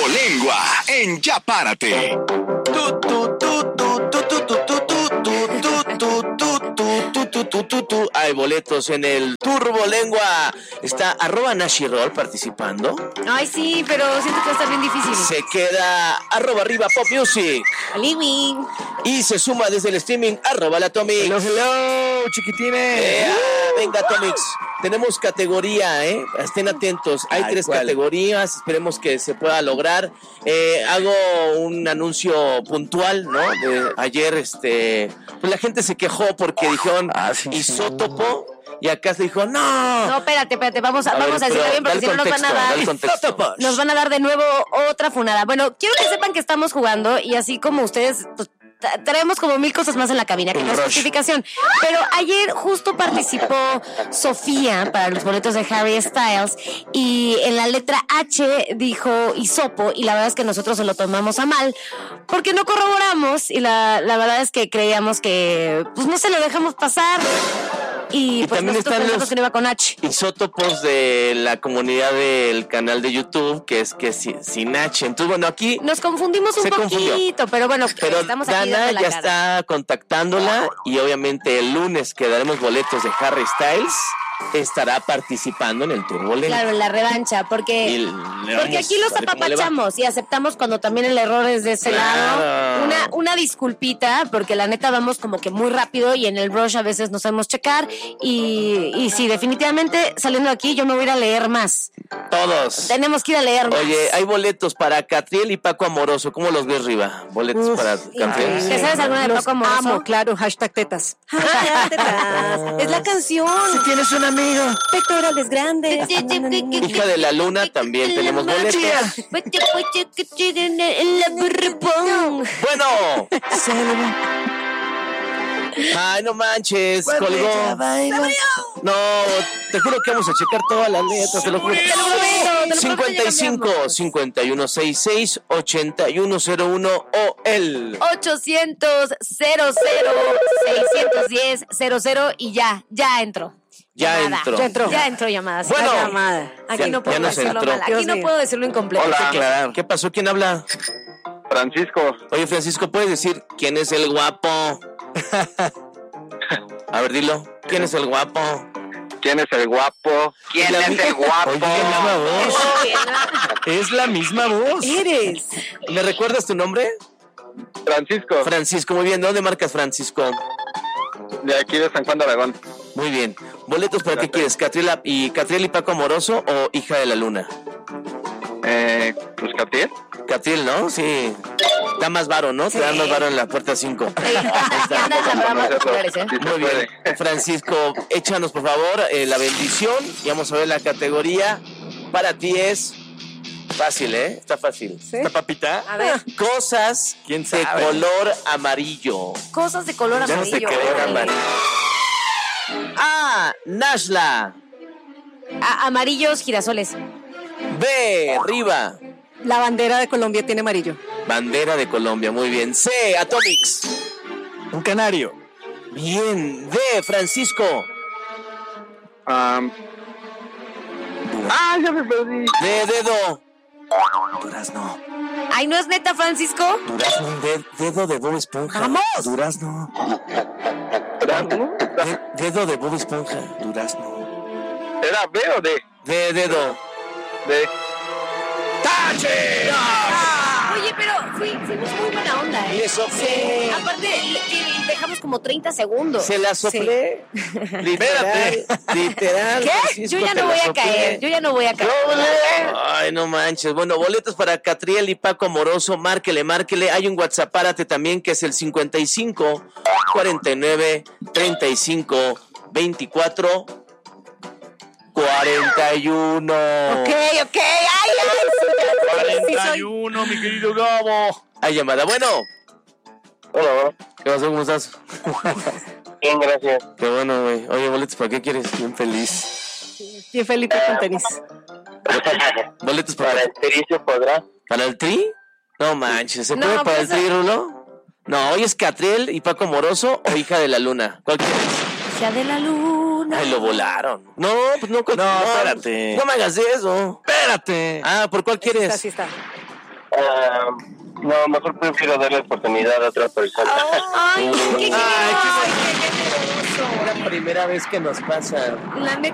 Turbolengua en Ya Párate. Hay boletos en el Turbolengua. Está @NashiRoll participando. Ay, sí, pero siento que va a estar bien difícil. Se queda @arriba Pop Music. Living. Y se suma desde el streaming @Latomics. Hello, chiquitines. Venga, Atomics. Tenemos categoría, estén atentos. Hay 3 categorías. Esperemos que se pueda lograr. Hago un anuncio puntual, ¿no? De ayer, pues la gente se quejó porque dijeron isótopo. Y acá se dijo, no. No, espérate, vamos a decirlo bien porque si no nos van a dar. Nos van a dar de nuevo otra funada. Bueno, quiero que sepan que estamos jugando y así como ustedes, pues, traemos como 1000 cosas más en la cabina, que no es justificación. Pero ayer justo participó Sofía para los boletos de Harry Styles y en la letra H dijo hisopo y la verdad es que nosotros se lo tomamos a mal porque no corroboramos y la verdad es que creíamos que pues no se lo dejamos pasar. Y pues también están los que no iba con H. isótopos de la comunidad del canal de YouTube, que es que sin H. Entonces, bueno, aquí nos confundimos un poquito, pero bueno, estamos aquí Dana dando la ya cara. está contactándola y obviamente el lunes que daremos boletos de Harry Styles estará participando en el Turbolengua. Claro, en la revancha, porque aquí los apapachamos y aceptamos cuando también el error es de ese lado. Una disculpita, porque la neta vamos como que muy rápido y en el rush a veces no sabemos checar y sí, definitivamente saliendo de aquí yo me voy a ir a leer más. Todos. Tenemos que ir a leer más. Oye, hay boletos para Catriel y Paco Amoroso. ¿Cómo los ves, Riva? Boletos para Catriel. ¿Te sabes alguna de Paco Amoroso? Amo, claro, #tetas. Es la canción. Si tienes un amigo. Pectorales grandes. Hija de la Luna, también tenemos boletos. Bueno. Ay, no manches, colgó. No, te juro que vamos a checar todas las letras, te lo juro. 55 5166 8101 o el 800 00 610 00 y ya entró. Ya entró llamada. Bueno, aquí no puedo decirlo mal. Aquí no puedo decirlo incompleto. Hola. ¿Qué pasó? ¿Quién habla? Francisco. Oye, Francisco, ¿puedes decir quién es el guapo? A ver, dilo. ¿Quién es el guapo? ¿Quién es el guapo? ¿Quién es el guapo? Oye, la misma voz. Es la misma voz. Eres. ¿Me recuerdas tu nombre? Francisco. Francisco, muy bien. ¿De dónde marcas, Francisco? De aquí de San Juan de Aragón. Muy bien. ¿Boletos para qué quieres? ¿Catriel y Paco Amoroso o Hija de la Luna? Pues Catriel. Catriel, ¿no? Sí. Da más varo, ¿no? Sí. Te dan más varo en la puerta 5. Muy bien. Francisco, échanos por favor la bendición y vamos a ver la categoría. Para ti es fácil, Está fácil. ¿Sí? ¿Esta papita? A ver, Cosas ¿Quién de sabe? color amarillo. cosas de color Ya no sé amarillo. qué Color órale. amarillo. A. Nashla. Amarillos girasoles. B. Riva. La bandera de Colombia tiene amarillo. Bandera de Colombia, muy bien. C. Atomics. Un canario. Bien. D. Francisco. Ya me perdí. D. Dedo. Durazno. Ay, ¿no es neta, Francisco? Durazno. Dedo de Bob Esponja. ¡Vamos! Durazno. Dedo de Bob Esponja. Durazno. ¿Era B o D? D. Dedo. D. ¡Tache! Oye, pero fuimos muy buena onda, Y eso fue. Aparte, dejamos como 30 segundos. Se la soplé. Literal. ¿Qué? Francisco, Yo ya te no la voy a soplé. caer. Ay, no manches. Bueno, boletos para Catriel y Paco Amoroso. Márquele. Hay un WhatsApp, párate también, que es el 55 49 35 24 41. Ok. Ay, 41, mi querido Gabo. Hay llamada. Bueno, Hola. ¿qué pasó? ¿Cómo estás? Bien, gracias. Qué bueno, güey. Oye, boletos, ¿para qué quieres? Bien feliz. Y Felipe con tenis. Boletos Para el Tericio podrá. ¿Para el Tri? No manches, ¿se No, puede para pues, el Tri, Rulo? No, hoy es Catriel y Paco Amoroso o Hija de la Luna. ¿Cuál quieres? Hija de la luna. Ay, lo volaron. No, pues no. No, espérate. No me hagas eso. Espérate. Ah, ¿por cuál quieres? Así está. No, mejor prefiero darle oportunidad a otra persona. Ay, qué Es la primera vez que nos pasa. La neta